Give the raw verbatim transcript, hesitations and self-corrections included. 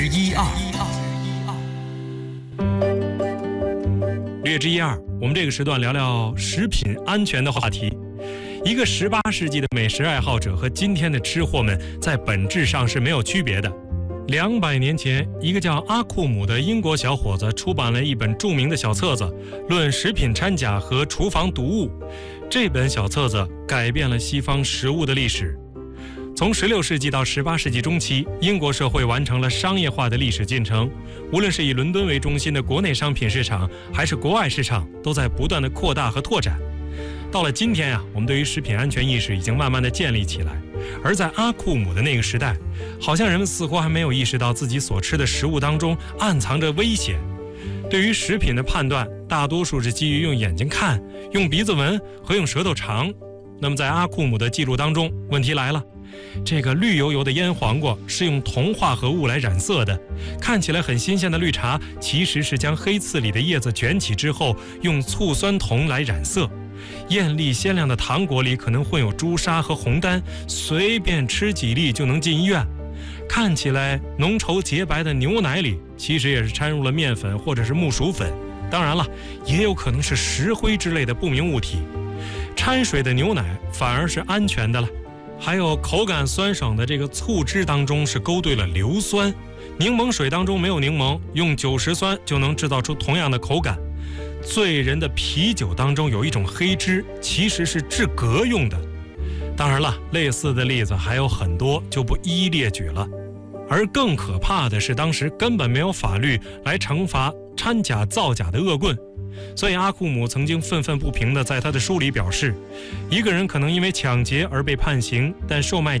一二，略知一二，我们这个时段聊聊食品安全的话题。一个十八世纪的美食爱好者和今天的吃货们在本质上是没有区别的。两百年前，一个叫阿库姆的英国小伙子出版了一本著名的小册子《论食品掺假和厨房毒物》。这本小册子改变了西方食物的历史。从十六世纪到十八世纪中期，英国社会完成了商业化的历史进程，无论是以伦敦为中心的国内商品市场，还是国外市场，都在不断的扩大和拓展。到了今天呀、啊，我们对于食品安全意识已经慢慢的建立起来。而在阿库姆的那个时代，好像人们似乎还没有意识到自己所吃的食物当中暗藏着危险。对于食品的判断，大多数是基于用眼睛看、用鼻子闻和用舌头尝。那么在阿库姆的记录当中，问题来了，这个绿油油的腌黄瓜是用铜化合物来染色的，看起来很新鲜的绿茶其实是将黑刺里的叶子卷起之后用醋酸铜来染色，艳丽鲜亮的糖果里可能混有朱砂和红丹，随便吃几粒就能进医院。看起来浓稠洁白的牛奶里其实也是掺入了面粉或者是木薯粉，当然了，也有可能是石灰之类的不明物体。掺水的牛奶反而是安全的了。还有口感酸爽的这个醋汁当中是勾兑了硫酸，柠檬水当中没有柠檬，用酒石酸就能制造出同样的口感。醉人的啤酒当中有一种黑汁，其实是治嗝用的。当然了，类似的例子还有很多，就不一一列举了。而更可怕的是，当时根本没有法律来惩罚掺假造假的恶棍。所以阿库姆曾经愤愤不平地在他的书里表示，一个人可能因为抢劫而被判刑，但售卖